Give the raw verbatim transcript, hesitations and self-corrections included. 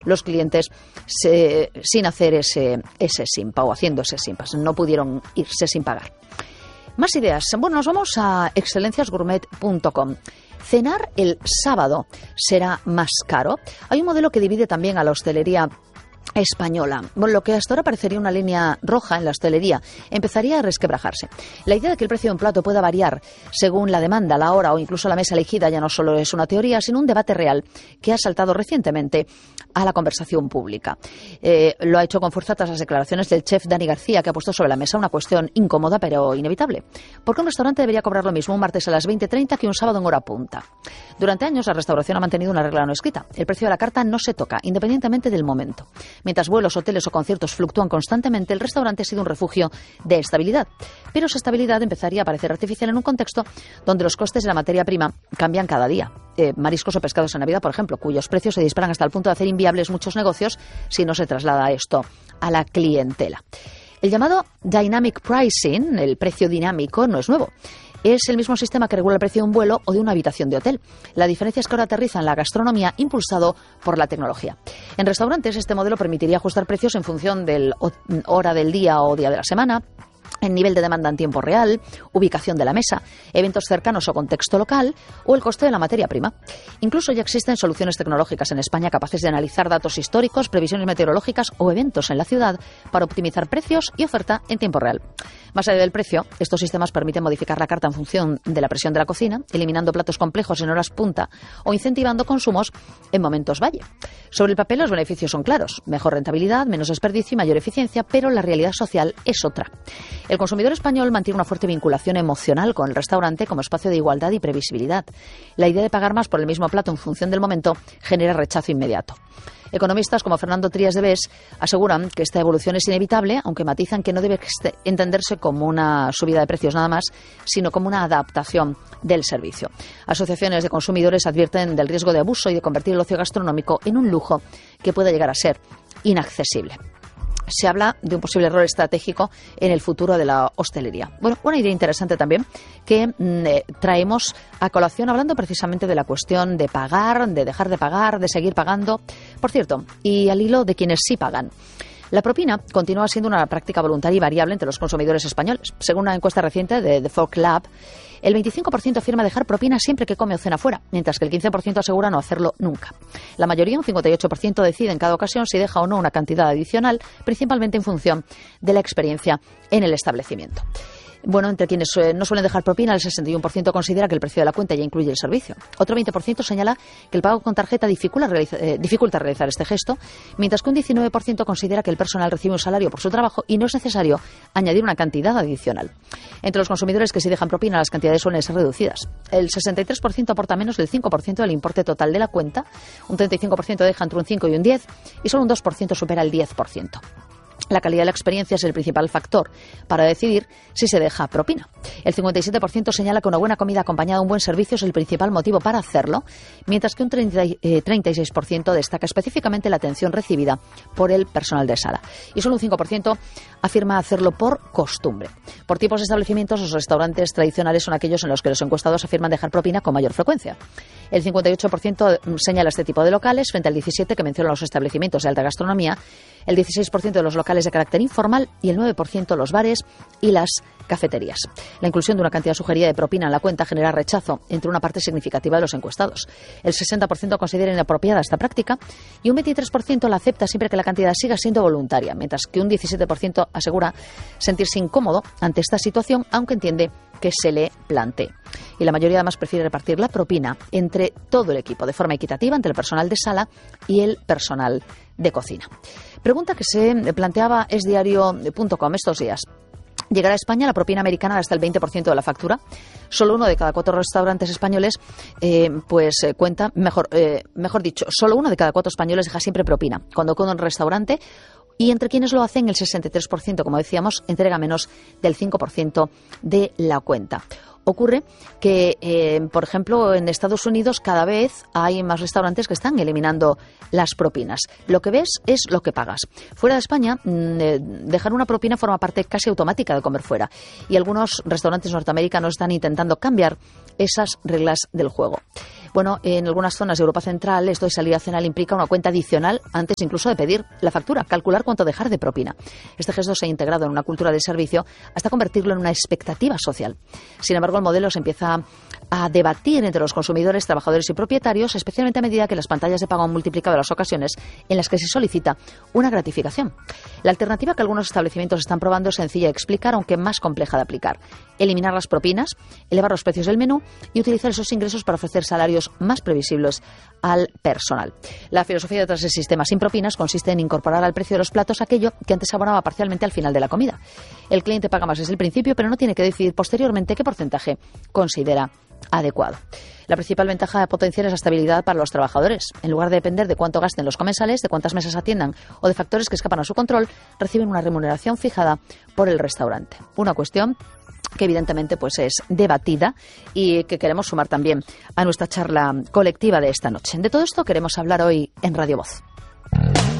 los clientes se, sin hacer ese, ese SIMPA o haciendo ese SIMPA. No pudieron irse sin pagar. Más ideas. Bueno, nos vamos a excelencias gourmet punto com. Cenar el sábado será más caro. Hay un modelo que divide también a la hostelería española. Bueno, lo que hasta ahora parecería una línea roja en la hostelería empezaría a resquebrajarse. La idea de que el precio de un plato pueda variar según la demanda, la hora o incluso la mesa elegida ya no solo es una teoría, sino un debate real que ha saltado recientemente a la conversación pública. Eh, lo ha hecho con fuerza tras las declaraciones del chef Dani García, que ha puesto sobre la mesa una cuestión incómoda pero inevitable. ¿Por qué un restaurante debería cobrar lo mismo un martes a las veinte treinta que un sábado en hora punta? Durante años la restauración ha mantenido una regla no escrita. El precio de la carta no se toca, independientemente del momento. Mientras vuelos, hoteles o conciertos fluctúan constantemente, el restaurante ha sido un refugio de estabilidad. Pero esa estabilidad empezaría a parecer artificial en un contexto donde los costes de la materia prima cambian cada día. Eh, mariscos o pescados en Navidad, por ejemplo, cuyos precios se disparan hasta el punto de hacer inviables muchos negocios si no se traslada esto a la clientela. El llamado Dynamic Pricing, el precio dinámico, no es nuevo. Es el mismo sistema que regula el precio de un vuelo o de una habitación de hotel. La diferencia es que ahora aterriza en la gastronomía impulsado por la tecnología. En restaurantes este modelo permitiría ajustar precios en función de la hora del día o día de la semana, el nivel de demanda en tiempo real, ubicación de la mesa, eventos cercanos o contexto local o el coste de la materia prima. Incluso ya existen soluciones tecnológicas en España capaces de analizar datos históricos, previsiones meteorológicas o eventos en la ciudad para optimizar precios y oferta en tiempo real. Más allá del precio, estos sistemas permiten modificar la carta en función de la presión de la cocina, eliminando platos complejos en horas punta o incentivando consumos en momentos valle. Sobre el papel los beneficios son claros: mejor rentabilidad, menos desperdicio y mayor eficiencia, pero la realidad social es otra. El consumidor español mantiene una fuerte vinculación emocional con el restaurante como espacio de igualdad y previsibilidad. La idea de pagar más por el mismo plato en función del momento genera rechazo inmediato. Economistas como Fernando Trías de Bes aseguran que esta evolución es inevitable, aunque matizan que no debe entenderse como una subida de precios nada más, sino como una adaptación del servicio. Asociaciones de consumidores advierten del riesgo de abuso y de convertir el ocio gastronómico en un lujo que pueda llegar a ser inaccesible. Se habla de un posible error estratégico en el futuro de la hostelería. Bueno, una idea interesante también que eh, traemos a colación hablando precisamente de la cuestión de pagar, de dejar de pagar, de seguir pagando. Por cierto, y al hilo de quienes sí pagan. La propina continúa siendo una práctica voluntaria y variable entre los consumidores españoles. Según una encuesta reciente de The Fork Lab, el veinticinco por ciento afirma dejar propina siempre que come o cena fuera, mientras que el quince por ciento asegura no hacerlo nunca. La mayoría, un cincuenta y ocho por ciento, decide en cada ocasión si deja o no una cantidad adicional, principalmente en función de la experiencia en el establecimiento. Bueno, entre quienes eh, no suelen dejar propina, el sesenta y uno por ciento considera que el precio de la cuenta ya incluye el servicio. Otro veinte por ciento señala que el pago con tarjeta dificulta, realiza, eh, dificulta realizar este gesto, mientras que un diecinueve por ciento considera que el personal recibe un salario por su trabajo y no es necesario añadir una cantidad adicional. Entre los consumidores que sí dejan propina, las cantidades suelen ser reducidas. El sesenta y tres por ciento aporta menos del cinco por ciento del importe total de la cuenta, un treinta y cinco por ciento deja entre un cinco y un diez por ciento y solo un dos por ciento supera el diez por ciento. La calidad de la experiencia es el principal factor para decidir si se deja propina. El cincuenta y siete por ciento señala que una buena comida acompañada de un buen servicio es el principal motivo para hacerlo, mientras que un treinta y seis por ciento destaca específicamente la atención recibida por el personal de sala. Y solo un cinco por ciento afirma hacerlo por costumbre. Por tipos de establecimientos, los restaurantes tradicionales son aquellos en los que los encuestados afirman dejar propina con mayor frecuencia. El cincuenta y ocho por ciento señala este tipo de locales, frente al diecisiete por ciento que menciona los establecimientos de alta gastronomía, el dieciséis por ciento de los locales de carácter informal y el nueve por ciento los bares y las cafeterías. La inclusión de una cantidad sugerida de propina en la cuenta genera rechazo entre una parte significativa de los encuestados. El sesenta por ciento considera inapropiada esta práctica y un veintitrés por ciento la acepta siempre que la cantidad siga siendo voluntaria, mientras que un diecisiete por ciento asegura sentirse incómodo ante esta situación, aunque entiende que se le plantee. Y la mayoría además prefiere repartir la propina entre todo el equipo de forma equitativa entre el personal de sala y el personal de cocina. Pregunta que se planteaba esdiario punto com estos días. ¿Llegará a España la propina americana hasta el veinte por ciento de la factura? Solo uno de cada cuatro restaurantes españoles eh, pues eh, cuenta, mejor, eh, mejor dicho, solo uno de cada cuatro españoles deja siempre propina cuando come en un restaurante, y entre quienes lo hacen el sesenta y tres por ciento, como decíamos, entrega menos del cinco por ciento de la cuenta. Ocurre que, eh, por ejemplo, en Estados Unidos cada vez hay más restaurantes que están eliminando las propinas. Lo que ves es lo que pagas. Fuera de España, eh, dejar una propina forma parte casi automática de comer fuera. Y algunos restaurantes norteamericanos están intentando cambiar esas reglas del juego. Bueno, en algunas zonas de Europa Central esto de salida a cenar implica una cuenta adicional antes incluso de pedir la factura, calcular cuánto dejar de propina. Este gesto se ha integrado en una cultura de servicio hasta convertirlo en una expectativa social. Sin embargo, el modelo se empieza a debatir entre los consumidores, trabajadores y propietarios, especialmente a medida que las pantallas de pago han multiplicado las ocasiones en las que se solicita una gratificación. La alternativa que algunos establecimientos están probando es sencilla de explicar, aunque más compleja de aplicar. Eliminar las propinas, elevar los precios del menú y utilizar esos ingresos para ofrecer salarios más previsibles al personal. La filosofía detrás del sistema sin propinas consiste en incorporar al precio de los platos aquello que antes abonaba parcialmente al final de la comida. El cliente paga más desde el principio, pero no tiene que decidir posteriormente qué porcentaje considera adecuado. La principal ventaja potencial es la estabilidad para los trabajadores. En lugar de depender de cuánto gasten los comensales, de cuántas mesas atiendan o de factores que escapan a su control, reciben una remuneración fijada por el restaurante. Una cuestión que evidentemente pues es debatida y que queremos sumar también a nuestra charla colectiva de esta noche. De todo esto queremos hablar hoy en Radio Voz.